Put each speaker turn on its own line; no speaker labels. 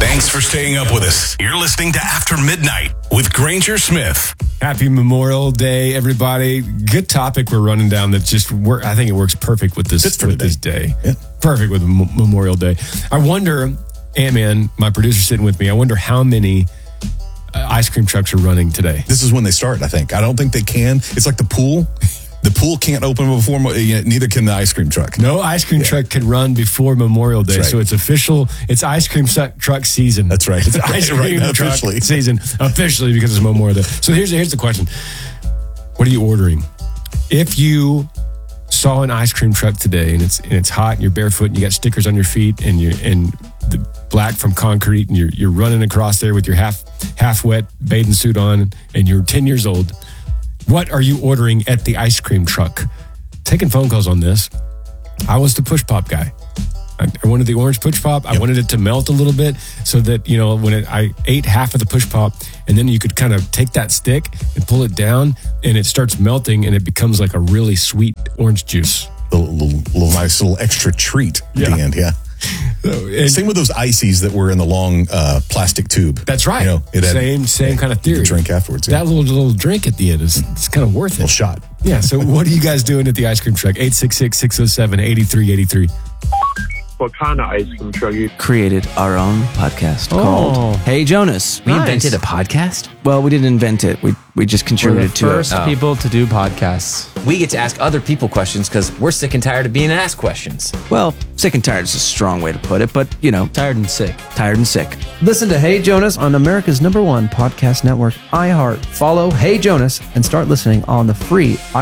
Thanks for staying up with us. You're listening to After Midnight with Granger Smith.
Happy Memorial Day, everybody. Good topic we're running down that I think it works perfect with this day.
Yeah.
Perfect with Memorial Day. I wonder, Ant-Man, my producer sitting with me, I wonder how many ice cream trucks are running today.
This is when they start, I think. I don't think they can. It's like the pool. The pool can't open before, neither can the ice cream truck.
No ice cream truck can run before Memorial Day.
Right.
So it's official. It's ice cream truck season.
That's right.
It's ice cream truck
officially.
season officially because it's Memorial Day. So here's the question. What are you ordering? If you saw an ice cream truck today and it's hot and you're barefoot and you got stickers on your feet and the black from concrete and you're running across there with your half wet bathing suit on and you're 10 years old, what are you ordering at the ice cream truck? Taking phone calls on this. I was the push pop guy. I wanted the orange push pop. I wanted it to melt a little bit so that, when I ate half of the push pop and then you could kind of take that stick and pull it down and it starts melting and it becomes like a really sweet orange juice.
A little nice little extra treat at the end, yeah. Same with those ices that were in the long plastic tube.
That's right. Same kind of theory.
You drink afterwards. Yeah.
That little drink at the end it's kind of worth it.
A little shot.
Yeah. So what are you guys doing at the ice cream truck? 866-607-8383.
What kind of ice cream truck? You
created our own podcast called Hey Jonas.
We invented a podcast?
Well, we didn't invent it. We just contributed to it.
We're the first people to do podcasts.
We get to ask other people questions because we're sick and tired of being asked questions.
Well, sick and tired is a strong way to put it, but,
Tired and sick.
tired and sick.
Listen to Hey Jonas on America's #1 podcast network, iHeart. Follow Hey Jonas and start listening on the free